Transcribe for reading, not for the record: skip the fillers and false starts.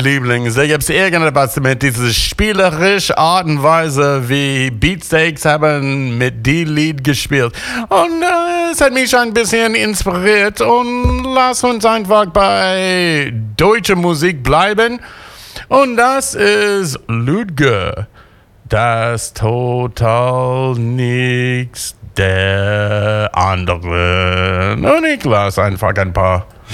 Lieblings. Da gibt es irgendetwas mit dieser spielerischen Art und Weise, wie Beatsteaks haben mit dem Lied gespielt. Und es hat mich ein bisschen inspiriert. Und lass uns einfach bei deutscher Musik bleiben. Und das ist Ludger. Das total nichts der anderen. Und ich lasse einfach ein paar